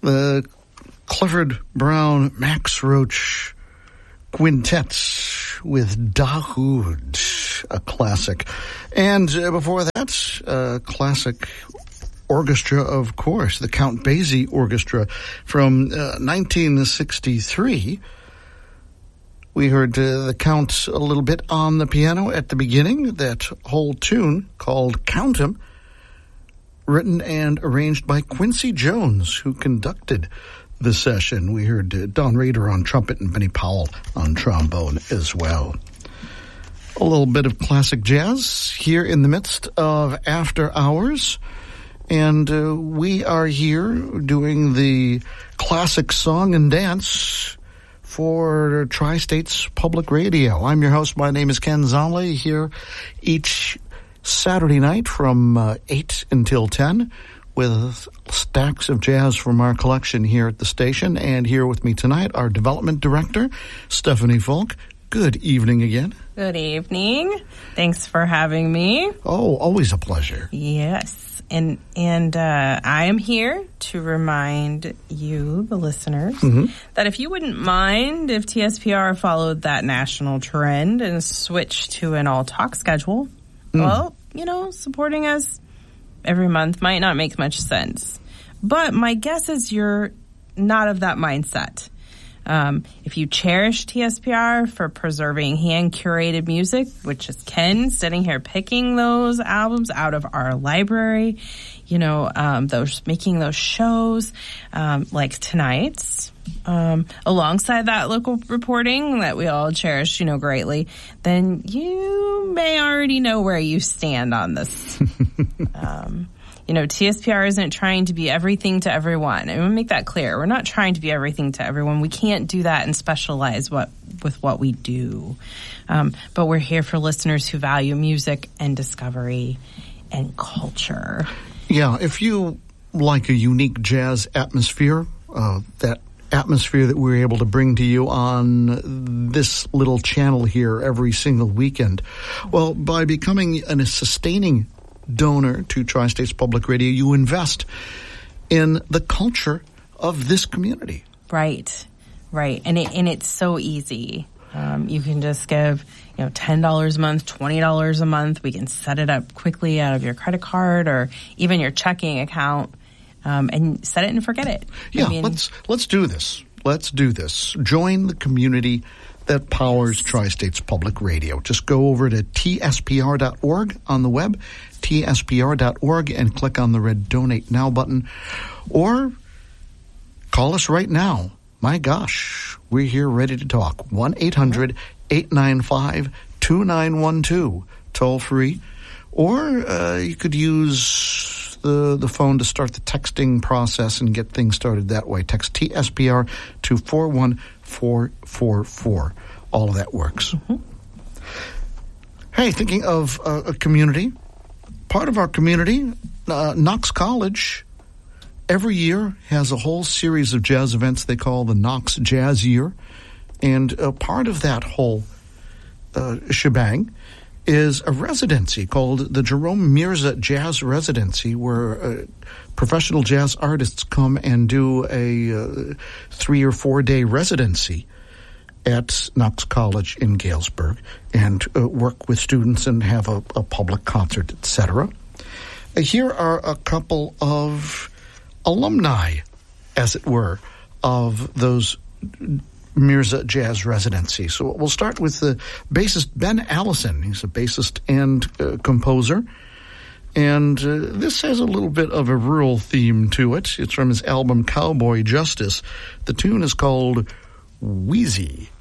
the Clifford Brown Max Roach Quintet with Dahoud, a classic. And before that, a classic orchestra, of course, the Count Basie Orchestra from 1963. We heard the Count a little bit on the piano at the beginning, that whole tune called Count 'Em, written and arranged by Quincy Jones, who conducted the session. We heard Don Rader on trumpet and Benny Powell on trombone as well. A little bit of classic jazz here in the midst of After Hours. And we are here doing the classic song and dance for Tri-States Public Radio. I'm your host. My name is Ken Zomley, here each Saturday night from 8 until 10 with stacks of jazz from our collection here at the station. And here with me tonight, our development director, Stephanie Falk. Good evening again. Good evening. Thanks for having me. Oh, always a pleasure. Yes. And I am here to remind you, the listeners, that if you wouldn't mind if TSPR followed that national trend and switched to an all-talk schedule, well, supporting us every month might not make much sense. But my guess is you're not of that mindset. If you cherish TSPR for preserving hand-curated music, which is Ken sitting here picking those albums out of our library, making those shows, like tonight's, alongside that local reporting that we all cherish, greatly, then you may already know where you stand on this. TSPR isn't trying to be everything to everyone. I want to make that clear. We're not trying to be everything to everyone. We can't do that and specialize with what we do. But we're here for listeners who value music and discovery and culture. Yeah, if you like a unique jazz atmosphere, that atmosphere that we're able to bring to you on this little channel here every single weekend, well, by becoming a sustaining donor to Tri-States Public Radio, you invest in the culture of this community. Right. And it's so easy. You can just give, $10 a month, $20 a month. We can set it up quickly out of your credit card or even your checking account, and set it and forget it. Yeah, let's do this. Let's do this. Join the community that powers Tri-States Public Radio. Just go over to tspr.org on the web, tspr.org, and click on the red Donate Now button. Or call us right now. My gosh, we're here ready to talk. 1-800-895-2912, toll free. Or you could use the phone to start the texting process and get things started that way. Text TSPR to 41444. All of that works. Hey, thinking of a community, part of our community, Knox College, every year has a whole series of jazz events they call the Knox Jazz Year. And part of that whole shebang is a residency called the Jerome Mirza Jazz Residency, where professional jazz artists come and do a 3 or 4 day residency at Knox College in Galesburg and work with students and have a public concert, etc. Here are a couple of alumni, as it were, of those Mirza Jazz Residency. So we'll start with the bassist Ben Allison. He's a bassist and composer. And this has a little bit of a rural theme to it. It's from his album Cowboy Justice. The tune is called Wheezy.